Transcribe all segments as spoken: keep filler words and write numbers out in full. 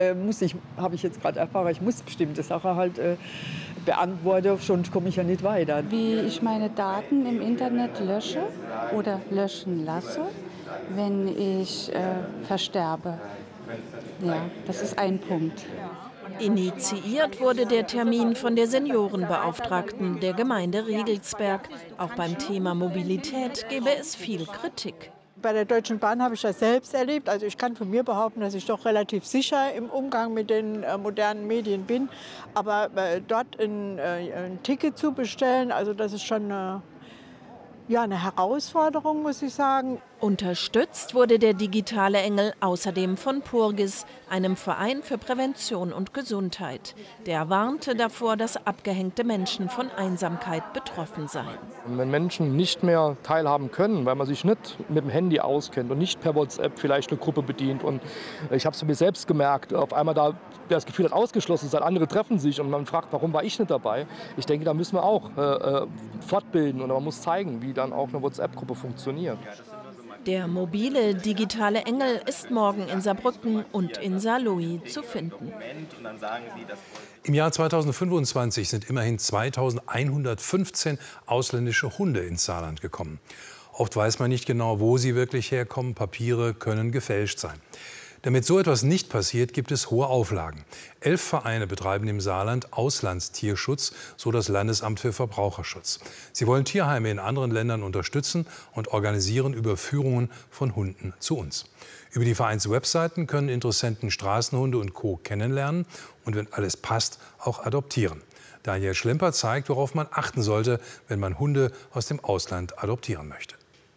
Äh, muss ich, habe ich jetzt gerade erfahren, ich muss bestimmte Sachen halt äh, beantworten, sonst komme ich ja nicht weiter. Wie ich meine Daten im Internet lösche oder löschen lasse, wenn ich äh, versterbe. Ja, das ist ein Punkt. Initiiert wurde der Termin von der Seniorenbeauftragten der Gemeinde Riegelsberg. Auch beim Thema Mobilität gäbe es viel Kritik. Bei der Deutschen Bahn habe ich das selbst erlebt. Also ich kann von mir behaupten, dass ich doch relativ sicher im Umgang mit den äh, modernen Medien bin. Aber äh, dort ein, äh, ein Ticket zu bestellen, also das ist schon eine, ja, eine Herausforderung, muss ich sagen. Unterstützt wurde der digitale Engel außerdem von Purgis, einem Verein für Prävention und Gesundheit. Der warnte davor, dass abgehängte Menschen von Einsamkeit betroffen seien. Wenn Menschen nicht mehr teilhaben können, weil man sich nicht mit dem Handy auskennt und nicht per WhatsApp vielleicht eine Gruppe bedient. Und ich habe es mir selbst gemerkt, auf einmal da das Gefühl hat, ausgeschlossen sein, andere treffen sich und man fragt, warum war ich nicht dabei? Ich denke, da müssen wir auch äh, fortbilden und man muss zeigen, wie dann auch eine WhatsApp-Gruppe funktioniert. Der mobile digitale Engel ist morgen in Saarbrücken und in Saarlouis zu finden. Im Jahr zweitausendfünfundzwanzig sind immerhin zweitausendeinhundertfünfzehn ausländische Hunde ins Saarland gekommen. Oft weiß man nicht genau, wo sie wirklich herkommen. Papiere können gefälscht sein. Damit so etwas nicht passiert, gibt es hohe Auflagen. Elf Vereine betreiben im Saarland Auslandstierschutz, so das Landesamt für Verbraucherschutz. Sie wollen Tierheime in anderen Ländern unterstützen und organisieren Überführungen von Hunden zu uns. Über die Vereinswebseiten können Interessenten Straßenhunde und Co. kennenlernen und, wenn alles passt, auch adoptieren. Daniel Schlemper zeigt, worauf man achten sollte, wenn man Hunde aus dem Ausland adoptieren möchte.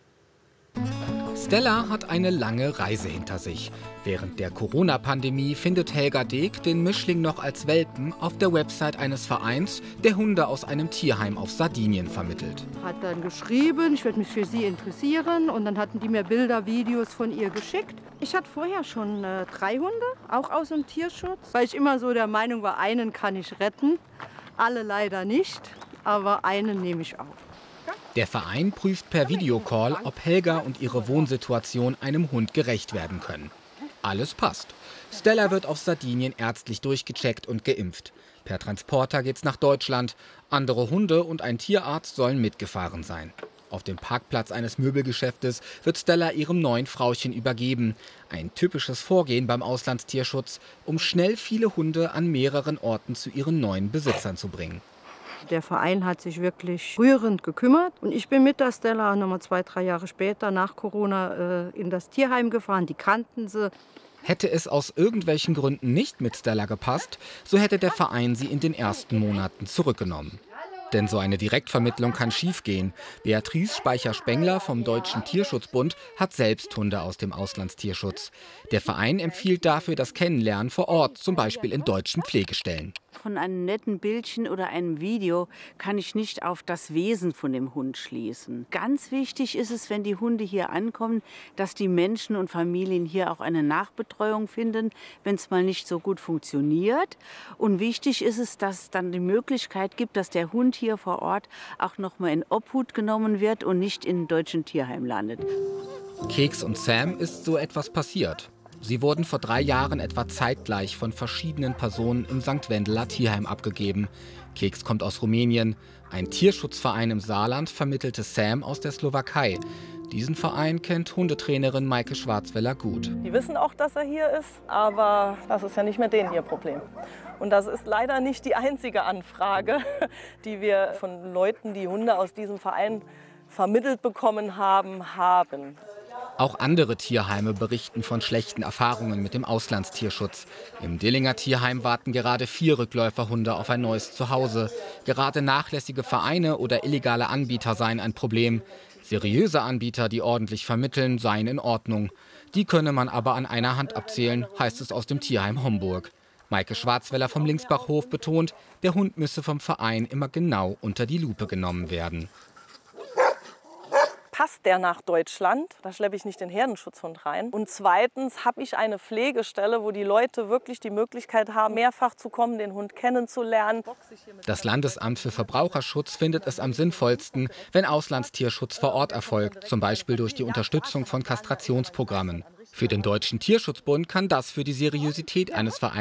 Stella hat eine lange Reise hinter sich. Während der Corona-Pandemie findet Helga Deek den Mischling noch als Welpen auf der Website eines Vereins, der Hunde aus einem Tierheim auf Sardinien vermittelt. Hat dann geschrieben, ich würde mich für sie interessieren, und dann hatten die mir Bilder, Videos von ihr geschickt. Ich hatte vorher schon äh, drei Hunde, auch aus dem Tierschutz, weil ich immer so der Meinung war, einen kann ich retten, alle leider nicht, aber einen nehme ich auf. Der Verein prüft per Videocall, ob Helga und ihre Wohnsituation einem Hund gerecht werden können. Alles passt. Stella wird auf Sardinien ärztlich durchgecheckt und geimpft. Per Transporter geht's nach Deutschland. Andere Hunde und ein Tierarzt sollen mitgefahren sein. Auf dem Parkplatz eines Möbelgeschäftes wird Stella ihrem neuen Frauchen übergeben. Ein typisches Vorgehen beim Auslandstierschutz, um schnell viele Hunde an mehreren Orten zu ihren neuen Besitzern zu bringen. Der Verein hat sich wirklich rührend gekümmert. Und ich bin mit der Stella nochmal zwei, drei Jahre später nach Corona äh, in das Tierheim gefahren. Die kannten sie. Hätte es aus irgendwelchen Gründen nicht mit Stella gepasst, so hätte der Verein sie in den ersten Monaten zurückgenommen. Denn so eine Direktvermittlung kann schiefgehen. Beatrice Speicher-Spengler vom Deutschen Tierschutzbund hat selbst Hunde aus dem Auslandstierschutz. Der Verein empfiehlt dafür das Kennenlernen vor Ort, zum Beispiel in deutschen Pflegestellen. Von einem netten Bildchen oder einem Video kann ich nicht auf das Wesen von dem Hund schließen. Ganz wichtig ist es, wenn die Hunde hier ankommen, dass die Menschen und Familien hier auch eine Nachbetreuung finden, wenn es mal nicht so gut funktioniert. Und wichtig ist es, dass es dann die Möglichkeit gibt, dass der Hund hier vor Ort auch noch mal in Obhut genommen wird und nicht in einem deutschen Tierheim landet. Keks und Sam ist so etwas passiert. Sie wurden vor drei Jahren etwa zeitgleich von verschiedenen Personen im Sankt Wendeler Tierheim abgegeben. Keks kommt aus Rumänien. Ein Tierschutzverein im Saarland vermittelte Sam aus der Slowakei. Diesen Verein kennt Hundetrainerin Maike Schwarzweller gut. Die wissen auch, dass er hier ist, aber das ist ja nicht mehr denen ihr Problem. Und das ist leider nicht die einzige Anfrage, die wir von Leuten, die Hunde aus diesem Verein vermittelt bekommen haben, haben. Auch andere Tierheime berichten von schlechten Erfahrungen mit dem Auslandstierschutz. Im Dillinger Tierheim warten gerade vier Rückläuferhunde auf ein neues Zuhause. Gerade nachlässige Vereine oder illegale Anbieter seien ein Problem. Seriöse Anbieter, die ordentlich vermitteln, seien in Ordnung. Die könne man aber an einer Hand abzählen, heißt es aus dem Tierheim Homburg. Maike Schwarzweller vom Linksbachhof betont, der Hund müsse vom Verein immer genau unter die Lupe genommen werden. Passt der nach Deutschland? Da schleppe ich nicht den Herdenschutzhund rein. Und zweitens habe ich eine Pflegestelle, wo die Leute wirklich die Möglichkeit haben, mehrfach zu kommen, den Hund kennenzulernen. Das Landesamt für Verbraucherschutz findet es am sinnvollsten, wenn Auslandstierschutz vor Ort erfolgt, zum Beispiel durch die Unterstützung von Kastrationsprogrammen. Für den Deutschen Tierschutzbund kann das für die Seriosität eines Vereins